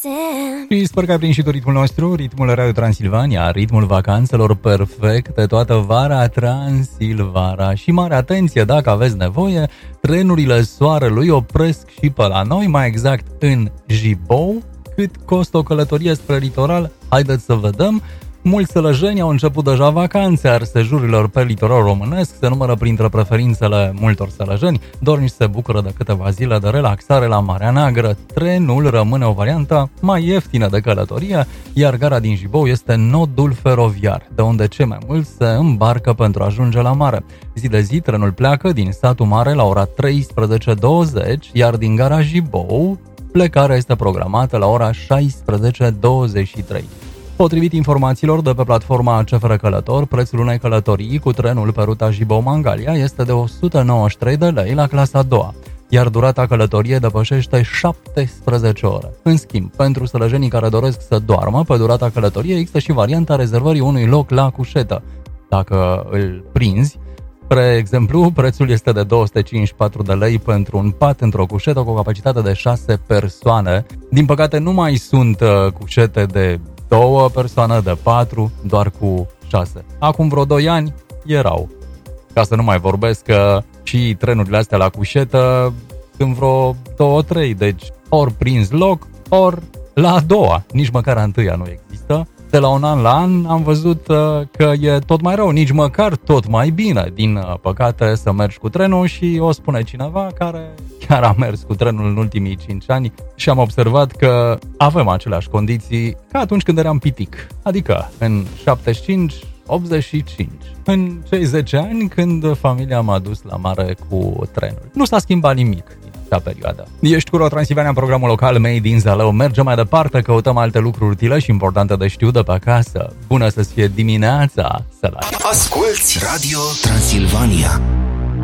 Și sper că ai prins și tu ritmul nostru, ritmul Radio Transilvania, ritmul vacanțelor perfecte toată vara Transilvara. Și mare atenție, dacă aveți nevoie, trenurile soarelui opresc și pe la noi, mai exact în Jibou. Cât costă o călătorie spre litoral? Haideți să vedem. Mulți sălăjeni au început deja vacanțe, ar sejurilor pe litorul românesc se numără printre preferințele multor sălăjeni. Dornici se bucură de câteva zile de relaxare la Marea Neagră. Trenul rămâne o variantă mai ieftină de călătorie, iar gara din Jibou este nodul feroviar, de unde cei mai mulți se îmbarcă pentru a ajunge la mare. Zi de zi, trenul pleacă din satul mare la ora 13:20, iar din gara Jibou, plecarea este programată la ora 16:23. Potrivit informațiilor de pe platforma CFR Călător, prețul unei călătorii cu trenul pe ruta Jibou-Mangalia este de 193 de lei la clasa a doua, iar durata călătoriei depășește 17 ore. În schimb, pentru sălăjenii care doresc să doarmă pe durata călătoriei, există și varianta rezervării unui loc la cușetă. Dacă îl prinzi, spre exemplu, prețul este de 254 de lei pentru un pat într-o cușetă cu o capacitate de 6 persoane. Din păcate, nu mai sunt cușete de 2 persoane, de 4, doar cu 6. Acum vreo 2 ani erau. Ca să nu mai vorbesc că și trenurile astea la cușetă sunt vreo 2-3, deci ori prinzi loc, ori la a doua, nici măcar a întâia nu există. De la un an la an am văzut că e tot mai rău, nici măcar tot mai bine. Din păcate să mergi cu trenul și o spune cineva care chiar a mers cu trenul în ultimii 5 ani și am observat că avem aceleași condiții ca atunci când eram pitic, adică în 75-85, în cei 10 ani când familia m-a dus la mare cu trenul. Nu s-a schimbat nimic perioadă. Ești cu Transilvania în programul local Made in Zalău. Mergem mai departe, căutăm alte lucruri utile și importante de știut de pe acasă. Bună să-ți fie dimineața, Sălai! Asculți Radio Transilvania.